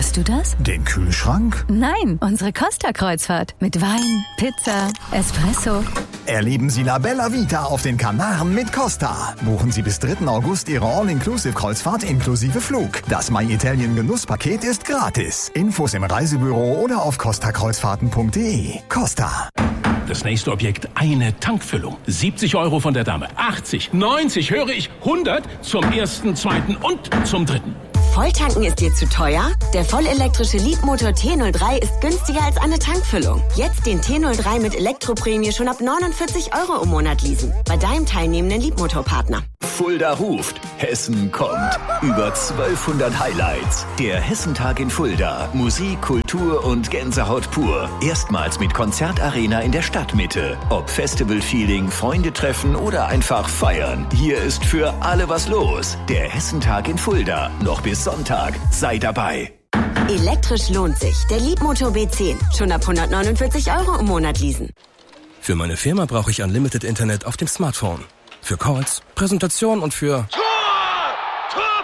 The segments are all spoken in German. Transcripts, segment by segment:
Hörst du das? Den Kühlschrank? Nein, unsere Costa-Kreuzfahrt. Mit Wein, Pizza, Espresso. Erleben Sie La Bella Vita auf den Kanaren mit Costa. Buchen Sie bis 3. August Ihre All-Inclusive-Kreuzfahrt inklusive Flug. Das My Italien Genusspaket ist gratis. Infos im Reisebüro oder auf costakreuzfahrten.de. Costa. Das nächste Objekt, eine Tankfüllung. 70 € von der Dame. 80, 90, höre ich, 100 zum ersten, zweiten und zum dritten. Volltanken ist dir zu teuer? Der vollelektrische Leapmotor T03 ist günstiger als eine Tankfüllung. Jetzt den T03 mit Elektroprämie schon ab 49 € im Monat leasen. Bei deinem teilnehmenden Leapmotor-Partner. Fulda ruft, Hessen kommt. Über 1200 Highlights. Der Hessentag in Fulda. Musik, Kultur und Gänsehaut pur. Erstmals mit Konzertarena in der Stadtmitte. Ob Festival-Feeling, Freunde treffen oder einfach feiern. Hier ist für alle was los. Der Hessentag in Fulda. Noch bis Sonntag. Sei dabei. Elektrisch lohnt sich. Der Leapmotor B10. Schon ab 149 € im Monat leasen. Für meine Firma brauche ich Unlimited Internet auf dem Smartphone. Für Calls, Präsentation und für... Tor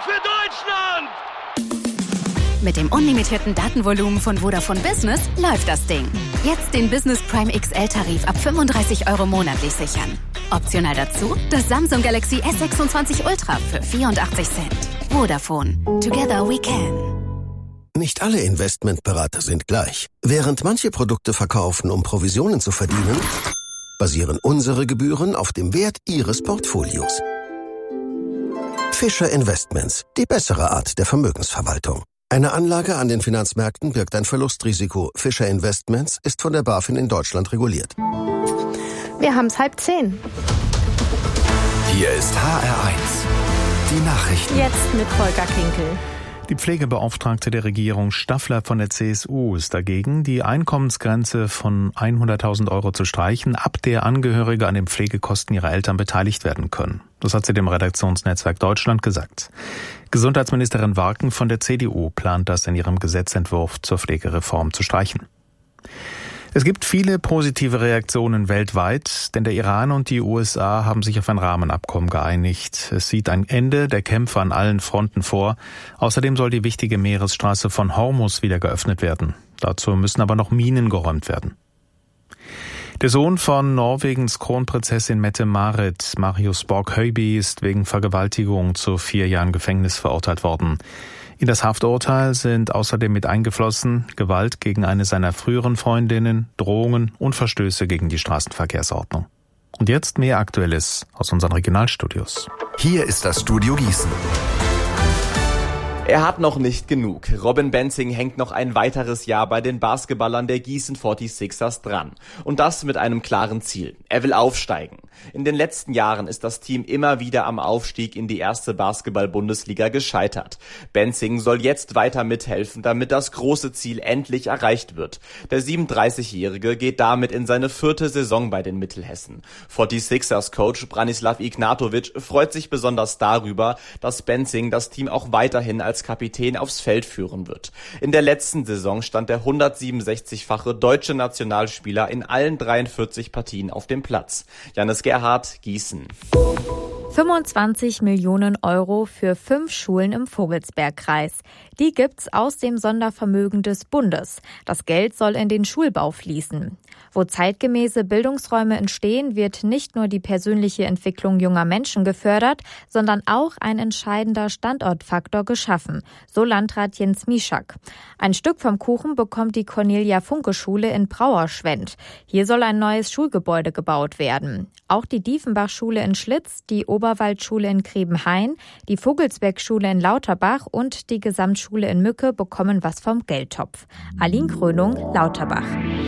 für Deutschland! Mit dem unlimitierten Datenvolumen von Vodafone Business läuft das Ding. Jetzt den Business Prime XL-Tarif ab 35 € monatlich sichern. Optional dazu das Samsung Galaxy S26 Ultra für 84 Cent. Vodafone. Together we can. Nicht alle Investmentberater sind gleich. Während manche Produkte verkaufen, um Provisionen zu verdienen, basieren unsere Gebühren auf dem Wert Ihres Portfolios. Fischer Investments, die bessere Art der Vermögensverwaltung. Eine Anlage an den Finanzmärkten birgt ein Verlustrisiko. Fischer Investments ist von der BaFin in Deutschland reguliert. Wir haben's 9:30. Hier ist HR1. Die Nachrichten. Jetzt mit Volker Kinkel. Die Pflegebeauftragte der Regierung Staffler von der CSU ist dagegen, die Einkommensgrenze von 100.000 € zu streichen, ab der Angehörige an den Pflegekosten ihrer Eltern beteiligt werden können. Das hat sie dem Redaktionsnetzwerk Deutschland gesagt. Gesundheitsministerin Warken von der CDU plant das in ihrem Gesetzentwurf zur Pflegereform zu streichen. Es gibt viele positive Reaktionen weltweit, denn der Iran und die USA haben sich auf ein Rahmenabkommen geeinigt. Es sieht ein Ende der Kämpfe an allen Fronten vor. Außerdem soll die wichtige Meeresstraße von Hormuz wieder geöffnet werden. Dazu müssen aber noch Minen geräumt werden. Der Sohn von Norwegens Kronprinzessin Mette-Marit, Marius Borg-Høiby, ist wegen Vergewaltigung zu 4 Jahren Gefängnis verurteilt worden. In das Hafturteil sind außerdem mit eingeflossen Gewalt gegen eine seiner früheren Freundinnen, Drohungen und Verstöße gegen die Straßenverkehrsordnung. Und jetzt mehr Aktuelles aus unseren Regionalstudios. Hier ist das Studio Gießen. Er hat noch nicht genug. Robin Benzing hängt noch ein weiteres Jahr bei den Basketballern der Gießen 46ers dran. Und das mit einem klaren Ziel. Er will aufsteigen. In den letzten Jahren ist das Team immer wieder am Aufstieg in die erste Basketball-Bundesliga gescheitert. Benzing soll jetzt weiter mithelfen, damit das große Ziel endlich erreicht wird. Der 37-Jährige geht damit in seine 4. Saison bei den Mittelhessen. 46ers-Coach Branislav Ignatovic freut sich besonders darüber, dass Benzing das Team auch weiterhin als Kapitän aufs Feld führen wird. In der letzten Saison stand der 167-fache deutsche Nationalspieler in allen 43 Partien auf dem Platz. Janis Gerhardt, Gießen. 25 Millionen € für 5 Schulen im Vogelsbergkreis. Die gibt's aus dem Sondervermögen des Bundes. Das Geld soll in den Schulbau fließen. Wo zeitgemäße Bildungsräume entstehen, wird nicht nur die persönliche Entwicklung junger Menschen gefördert, sondern auch ein entscheidender Standortfaktor geschaffen, so Landrat Jens Mischak. Ein Stück vom Kuchen bekommt die Cornelia-Funke-Schule in Brauerschwendt. Hier soll ein neues Schulgebäude gebaut werden. Auch die Diefenbach-Schule in Schlitz, die Oberwaldschule in Grebenhain, die Vogelsberg-Schule in Lauterbach und die Gesamtschule in Mücke bekommen was vom Geldtopf. Aline Krönung, Lauterbach.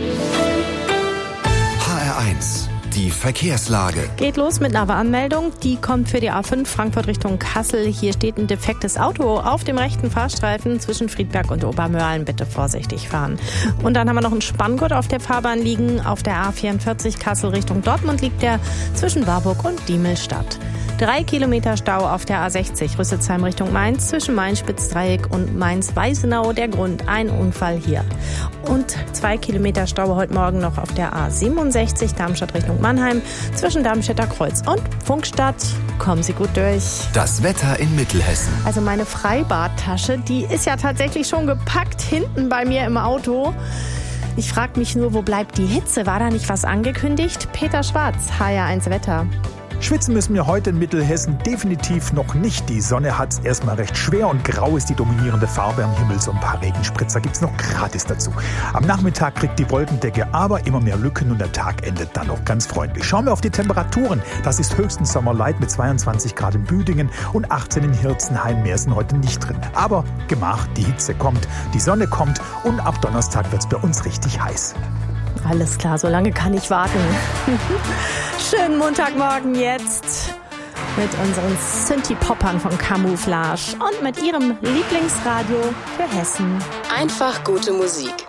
HR1, die Verkehrslage. Geht los mit einer Anmeldung. Die kommt für die A5 Frankfurt Richtung Kassel. Hier steht ein defektes Auto auf dem rechten Fahrstreifen zwischen Friedberg und Obermörlen. Bitte vorsichtig fahren. Und dann haben wir noch einen Spanngurt auf der Fahrbahn liegen. Auf der A44 Kassel Richtung Dortmund liegt der zwischen Warburg und Diemelstadt. 3 Kilometer Stau auf der A60 Rüsselsheim Richtung Mainz zwischen Main-Spitzdreieck und Mainz-Weißenau. Der Grund, ein Unfall hier. Und 2 Kilometer Stau heute Morgen noch auf der A67 Darmstadt Richtung Mannheim zwischen Darmstädter Kreuz und Pfungstadt. Kommen Sie gut durch. Das Wetter in Mittelhessen. Also meine Freibadtasche, die ist ja tatsächlich schon gepackt hinten bei mir im Auto. Ich frage mich nur, wo bleibt die Hitze? War da nicht was angekündigt? Peter Schwarz, HR1 Wetter. Schwitzen müssen wir heute in Mittelhessen definitiv noch nicht. Die Sonne hat's erstmal recht schwer und grau ist die dominierende Farbe am Himmel. So ein paar Regenspritzer gibt's noch gratis dazu. Am Nachmittag kriegt die Wolkendecke aber immer mehr Lücken und der Tag endet dann noch ganz freundlich. Schauen wir auf die Temperaturen. Das ist höchstens Sommerlight mit 22 Grad in Büdingen und 18 in Hirzenhain. Mehr sind heute nicht drin. Aber gemacht, die Hitze kommt, die Sonne kommt und ab Donnerstag wird's bei uns richtig heiß. Alles klar, so lange kann ich warten. Schönen Montagmorgen jetzt mit unseren Synthie-Poppern von Camouflage und mit ihrem Lieblingsradio für Hessen. Einfach gute Musik.